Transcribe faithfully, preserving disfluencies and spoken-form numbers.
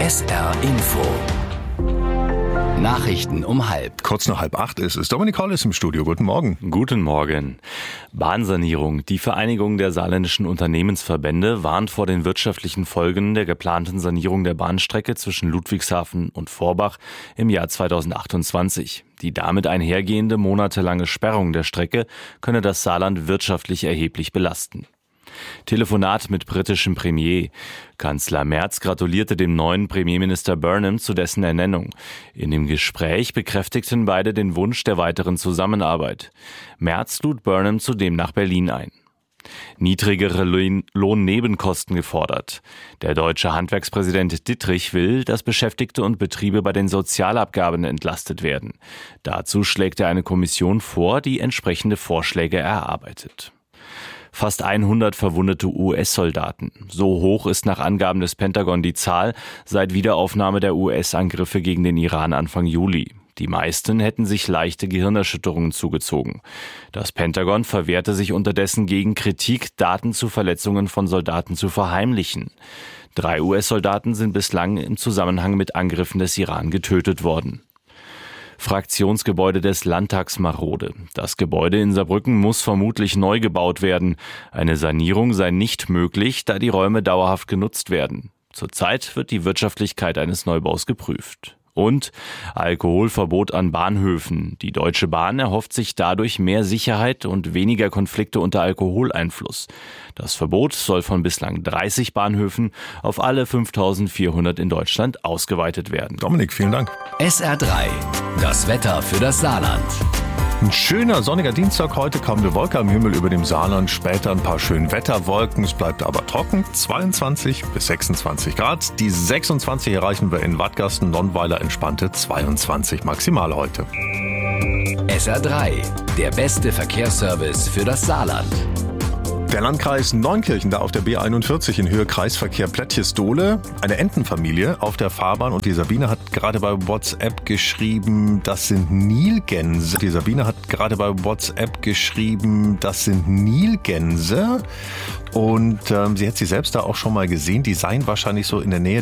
S R Info. Nachrichten um halb. Kurz nach halb acht ist es. Dominik Hollis im Studio. Guten Morgen. Guten Morgen. Bahnsanierung. Die Vereinigung der saarländischen Unternehmensverbände warnt vor den wirtschaftlichen Folgen der geplanten Sanierung der Bahnstrecke zwischen Ludwigshafen und Vorbach im Jahr zweitausendachtundzwanzig. Die damit einhergehende monatelange Sperrung der Strecke könne das Saarland wirtschaftlich erheblich belasten. Telefonat mit britischem Premier. Kanzler Merz gratulierte dem neuen Premierminister Burnham zu dessen Ernennung. In dem Gespräch bekräftigten beide den Wunsch der weiteren Zusammenarbeit. Merz lud Burnham zudem nach Berlin ein. Niedrigere Lohnnebenkosten gefordert. Der deutsche Handwerkspräsident Dittrich will, dass Beschäftigte und Betriebe bei den Sozialabgaben entlastet werden. Dazu schlägt er eine Kommission vor, die entsprechende Vorschläge erarbeitet. Fast hundert verwundete U S-Soldaten. So hoch ist nach Angaben des Pentagon die Zahl seit Wiederaufnahme der U S-Angriffe gegen den Iran Anfang Juli. Die meisten hätten sich leichte Gehirnerschütterungen zugezogen. Das Pentagon verwehrte sich unterdessen gegen Kritik, Daten zu Verletzungen von Soldaten zu verheimlichen. Drei U S-Soldaten sind bislang im Zusammenhang mit Angriffen des Iran getötet worden. Fraktionsgebäude des Landtags marode. Das Gebäude in Saarbrücken muss vermutlich neu gebaut werden. Eine Sanierung sei nicht möglich, da die Räume dauerhaft genutzt werden. Zurzeit wird die Wirtschaftlichkeit eines Neubaus geprüft. Und Alkoholverbot an Bahnhöfen. Die Deutsche Bahn erhofft sich dadurch mehr Sicherheit und weniger Konflikte unter Alkoholeinfluss. Das Verbot soll von bislang dreißig Bahnhöfen auf alle fünftausendvierhundert in Deutschland ausgeweitet werden. Dominik, vielen Dank. S R drei. Das Wetter für das Saarland. Ein schöner sonniger Dienstag heute, kaum eine Wolke am Himmel über dem Saarland, später ein paar schöne Wetterwolken, es bleibt aber trocken, zweiundzwanzig bis sechsundzwanzig Grad. Die sechsundzwanzig erreichen wir in Wattgasten, Nonnweiler entspannte zweiundzwanzig maximal heute. S R drei, der beste Verkehrsservice für das Saarland. Der Landkreis Neunkirchen, da auf der B einundvierzig in Höhe Kreisverkehr Plättjes-Dohle. Eine Entenfamilie auf der Fahrbahn und die Sabine hat gerade bei WhatsApp geschrieben, das sind Nilgänse. Die Sabine hat gerade bei WhatsApp geschrieben, das sind Nilgänse. Und ähm, sie hat sie selbst da auch schon mal gesehen. Die seien wahrscheinlich so in der Nähe